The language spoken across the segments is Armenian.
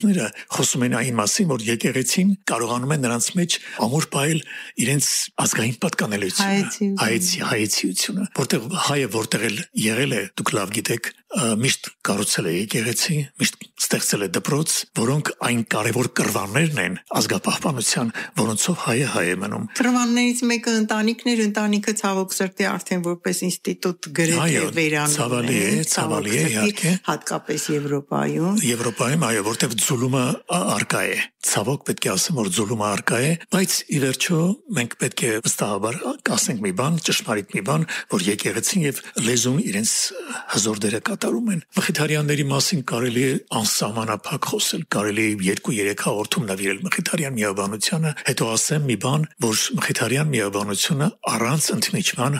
խոսում են այն մասին, որ եկեղեցին կարողանում է նրանց մեջ ամուր պահել իրենց ազգային պատկանելիությունը, հայեցիությունը, որտեղ հայը որտեղ էլ եղել է, դուք լավ գիտեք, միշտ կառուցել է եկեղեցի, միշտ ստեղծել է դպրոց, որոնք այն կարևոր կռվաններն են ազգապահպանության, որոնցով հայը հայ է մնում։ Կռվաններից մեկը ընտանիքն էր, ընտանիքը ցավոք սրտի արդեն որպես ինստիտուտ գրեթե վերանում է, ցավալի է, իհարկե, հատկապես Եվրոպայում, այո, որտեղ ձուլումը արկա է։ Ցավոք պետք է ասեմ, որ ձուլումը արկա է, բայց ի վերջո մենք պետք է վստահաբար ասենք մի բան, ճշմարիտ մի բան, որ եկեղեցին եւ լեզուն իրենց հզոր դերը կատարում են։ Մխիթարյանների մասին կարելի է անսահմանափակ խոսել, կարելի է 2-3 հաղորդում նվիրել Մխիթարյան միաբանությանը, հետո ասեմ մի բան, որ Մխիթարյան միաբանությունը առանց ընդմիջման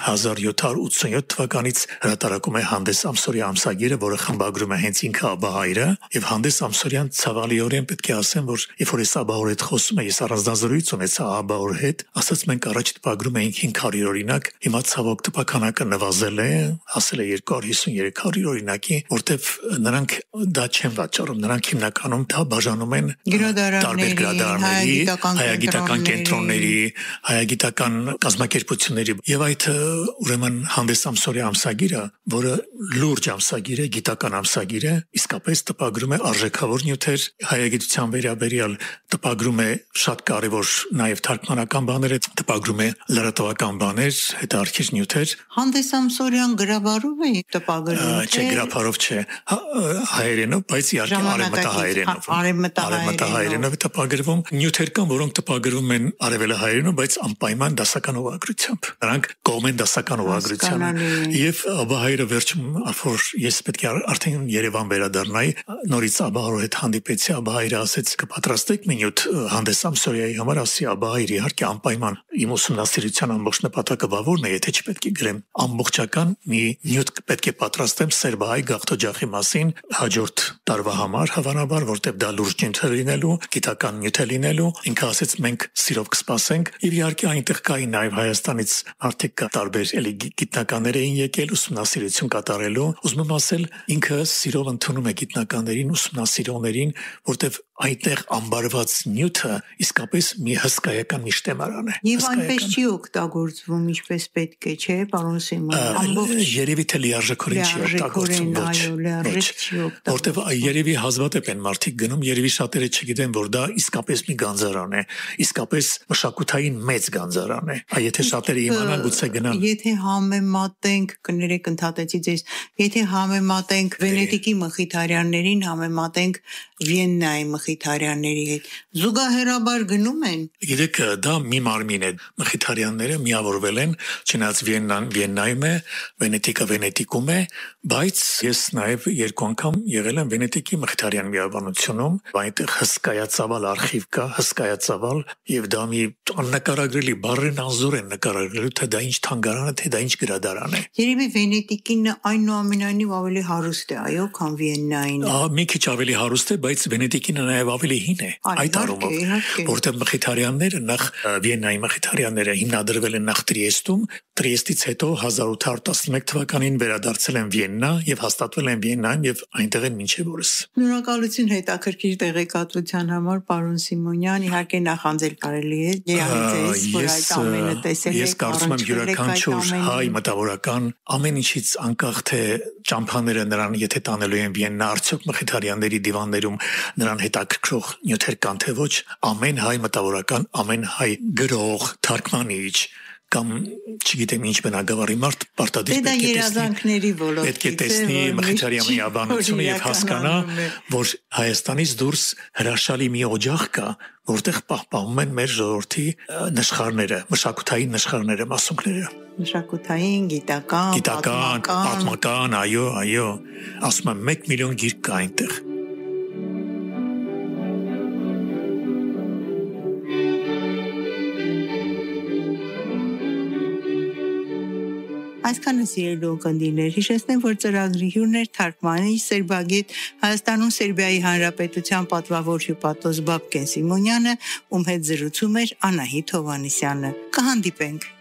1787 թվականից հրատարակում է Հանդես Ամսորյա ամսագիրը, որը խմբագրում է հենց ինքը Աբահայրը, եւ Հանդես Ամսորյան ցավալիորեն պետք է ասեմ, որ երբ որ ես Աբահոր հետ խոսում եմ, ես առանձնազրույց ունեցա Աբահոր հետ, ասած մենք առաջ տպագրում էինք 500 օրինակ, հիմա ցավոք տպականակը նվազել է, ասել է 250-300 օրինակի, որտեվ նրանք դա չեն վաճառում, նրանք հիմնականում դա բաժանում են տարբեր գրադարանների, հայագիտական կենտրոնների, հայագիտական կազմակերպությունների, եւ այդ ուրեմն Հանդես Ամսորյա ամսագիրը, որը լուրջ ամսագիր է, գիտական ամսագիր է, իսկապես տպագրում է արժեքավոր նյութեր հայագիտության վերաբերյալ, տպագրում է շատ կարևոր նաև թարգմանական բաներ, տպագրում է լրատվական բաներ, հետարքիր նյութեր։ Հանդես Ամսորյան գրաբարով է տպագրում, չէ, գրաբարով չէ, հայերենով, բայց իհարկե արևմտահայերենով տպագրվում, նյութեր կան, որոնք տպագրվում են արևելահայերենով, բայց անպայման դասական ուղղագրությամբ։ Նրանք կողմ են դասական ուղղագրությանը։ Եվ Աբահայրը վերջում, որ ես պետք է արդեն Երևան վերադառնայի, նորից Աբահարու հետ հանդիպեցի, Աբահայրը ասեց կպատրաստեք մի նյութ Հանդես Ամսորյայի համար, ասի Աբահայր, իհարկե անպայման իմ ուսումնասիրության ամբողջ նպատակը ո՞րն է, եթե չպետք է գրեմ ամբողջական մի նյութ պետք է պատրաստեմ Սերբահայ գաղթօջախի մասին հաջորդ տարվա համար, հավանաբար, որտեղ դա լուրջ նյութ է լինելու, գիտական նյութ է լինելու, ինքը ասեց մենք սիրով կսպասենք, եւ իհարկե այնտեղ կային նաև Հայաստանից արդյոք տարբեր էլի գիտնականներ էին եկել ուսումնասիրություն կատարելու, ուզում եմ ասել ինքը սիրով ընդունում է գիտնականներին, ուսումնասիրողներին, որտեղ այնտեղ ամբարված նյութը իսկապես մի հսկայական միշտեմարան է։ Եվ այնպես չի օգտագործվում ինչպես պետք է, չէ, պարոն Սիմոն, ամբողջ երևի թե լիարժեքորեն չի օգտագործվում, որտեղ երևի հազվադեպ են մարդիկ գնում, երևի շատերը չգիտեն, որ դա իսկապես մի գանձարան է, իսկապես մշակութային մեծ գանձարան է։ Եթե շատերը իմանան, գուցե գնան։ Եթե համեմատենք, կներեք ընդհատեցի ձեզ, եթե համեմատենք Վենետիկի Մխիթարյաններին, համեմատենք Վիեննայի Մխիթարյանների հետ, զուգահեռաբար գնում են։ Գիտեք, դա մի մարմին է։ Մխիթարյանները միավորվել են, չնայած Վիեննայում է, Վենետիկը Վենետիկում է, բայց ես նաև 2 անգամ եղել եմ Վենետիկի Մխիթարյան միաբանությունում, այնտեղ հսկայածավալ արխիվ կա, հսկայածավալ, եւ դա մի աննկարագրելի բառերն անզոր են նկարագրելու, թե դա ինչ թանգարան է, թե դա ինչ գրադարան է։ Երևի Վենետիկին այնուամենայնիվ ավելի հարուստ է, այո, քան Վիեննային։ Մի քիչ ավելի հարուստ է, բայց Վենետիկին նաև ավելի հին է այդ առումով, որտեղ Մխիթարյանները նախ Վիեննայի Մխիթարյանները հիմնադրվել են նախ Տրիեստում, Տրիեստից հետո 1811 թվականին վերադարձել են Վիեննա եւ հաստատվել են Վիեննայում եւ այնտեղ են մինչեւ օրս։ Շնորհակալություն հետաքրքիր տեղեկատվության համար, պարոն Սիմոնյան, իհարկե նախանձել կարելի է երազից, որ այդ ամենը տեսել եք։ Ես կարծում եմ յուրաքանչյուր հայ մտավորական ամեն ինչից անկախ թե ճամփաները նրան եթե տանելու են Վիեննա, արդյոք Մխիթարյանների դիվաններում նրան հետաքրքրող նյութեր կան թե ոչ, ամեն հայ մտավորական, ամեն հայ գրող, թարգմանիչ կամ չգիտեմ ինչ բնագավառի մարդ պարտադիր պետք է տեսնի Մխիթարյանի միաբանությունը եւ հասկանա, որ Հայաստանից դուրս հրաշալի մի օջախ կա, որտեղ պահպանվում են մեր ժողովրդի նշխարները, մշակութային նշխարները, մասունքները։ Մշակութային, գիտական, պատմական, այո, ասում եմ 1 միլիոն գիրք կա այնտեղ։ Այսքանը սիրելի ուղդիներ, հիշեցնեմ, որ ծրագրի հյուրն էր թարգմանիչ սերբագետ Հայաստանում Սերբիայի Հանրապետության պատվավոր հյուպատոս Բաբկեն Սիմոնյանը, ում հետ զրուցում էր Անահիտ Հովհաննիսյանը։ Կհանդիպենք։